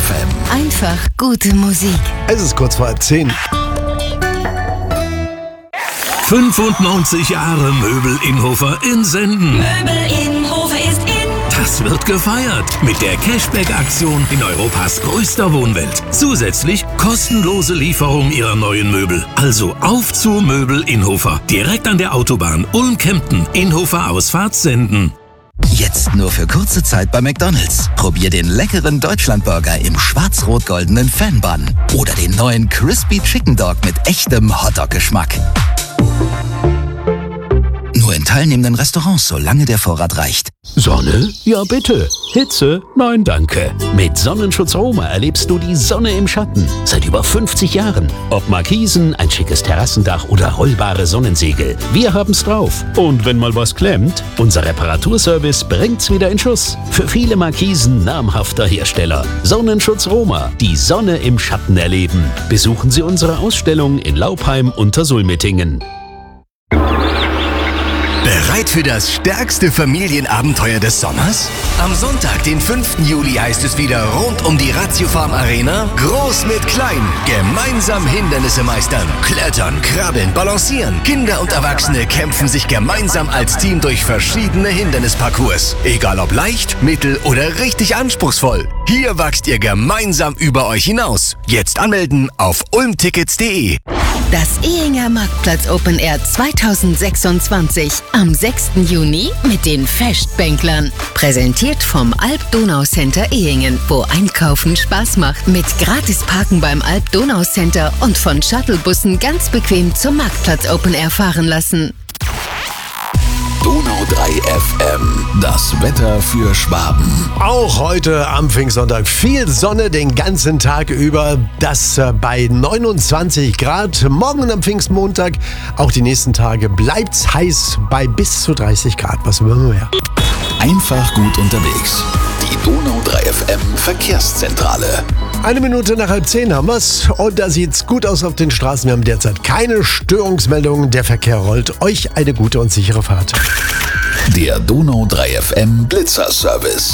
FM. Einfach gute Musik. Es ist kurz vor 10. 95 Jahre Möbel Innhofer in Senden. Möbel Innhofer ist in. Das wird gefeiert mit der Cashback-Aktion in Europas größter Wohnwelt. Zusätzlich kostenlose Lieferung Ihrer neuen Möbel. Also auf zu Möbel Innhofer. Direkt an der Autobahn Ulm-Kempten. Innhofer Ausfahrt Senden. Jetzt nur für kurze Zeit bei McDonald's. Probier den leckeren Deutschlandburger im schwarz-rot-goldenen Fanbun. Oder den neuen Crispy Chicken Dog mit echtem Hotdog-Geschmack. Nur in teilnehmenden Restaurants, solange der Vorrat reicht. Sonne? Ja bitte. Hitze? Nein, danke. Mit Sonnenschutz Roma erlebst du die Sonne im Schatten. Seit über 50 Jahren. Ob Markisen, ein schickes Terrassendach oder rollbare Sonnensegel. Wir haben's drauf. Und wenn mal was klemmt, unser Reparaturservice bringt's wieder in Schuss. Für viele Markisen namhafter Hersteller. Sonnenschutz Roma. Die Sonne im Schatten erleben. Besuchen Sie unsere Ausstellung in Laupheim unter Sulmettingen. Bereit für das stärkste Familienabenteuer des Sommers? Am Sonntag, den 5. Juli, heißt es wieder rund um die Ratiofarm Arena. Groß mit klein, gemeinsam Hindernisse meistern. Klettern, krabbeln, balancieren. Kinder und Erwachsene kämpfen sich gemeinsam als Team durch verschiedene Hindernisparcours. Egal ob leicht, mittel oder richtig anspruchsvoll. Hier wachst ihr gemeinsam über euch hinaus. Jetzt anmelden auf ulmtickets.de. Das Ehinger Marktplatz Open Air 2026 am 6. Juni mit den Festbänklern. Präsentiert vom Alp-Donau-Center Ehingen, wo Einkaufen Spaß macht. Mit gratis Parken beim Alp-Donau-Center und von Shuttlebussen ganz bequem zum Marktplatz Open Air fahren lassen. Donau 3 FM. Das Wetter für Schwaben. Auch heute am Pfingstsonntag viel Sonne den ganzen Tag über. Das bei 29 Grad. Morgen am Pfingstmontag, auch die nächsten Tage, bleibt's heiß bei bis zu 30 Grad. Was wollen wir mehr? Einfach gut unterwegs. Die Donau 3 FM Verkehrszentrale. 1 Minute nach 9:30 haben wir's. Und da sieht's gut aus auf den Straßen. Wir haben derzeit keine Störungsmeldungen. Der Verkehr rollt. Euch eine gute und sichere Fahrt. Der Donau 3 FM Blitzerservice.